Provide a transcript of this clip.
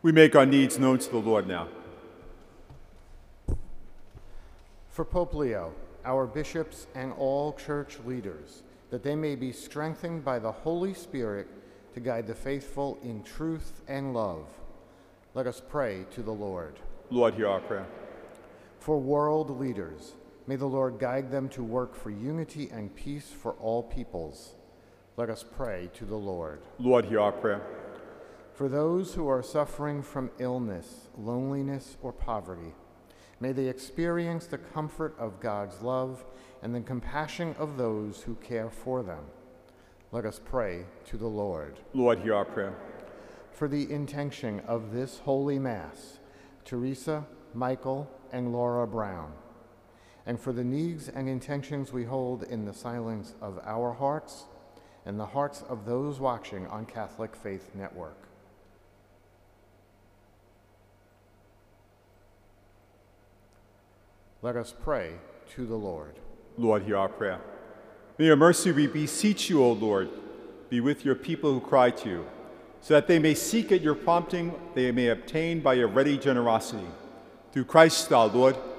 We make our needs known to the Lord now. For Pope Leo, our bishops, and all church leaders, that they may be strengthened by the Holy Spirit to guide the faithful in truth and love. Let us pray to the Lord. Lord, hear our prayer. For world leaders, may the Lord guide them to work for unity and peace for all peoples. Let us pray to the Lord. Lord, hear our prayer. For those who are suffering from illness, loneliness, or poverty, may they experience the comfort of God's love and the compassion of those who care for them. Let us pray to the Lord. Lord, hear our prayer. For the intention of this Holy Mass, Teresa, Michael, and Laura Brown, and for the needs and intentions we hold in the silence of our hearts and the hearts of those watching on Catholic Faith Network. Let us pray to the Lord. Lord, hear our prayer. May your mercy, we beseech you, O Lord, be with your people who cry to you, so that they may seek at your prompting, they may obtain by your ready generosity. Through Christ our Lord.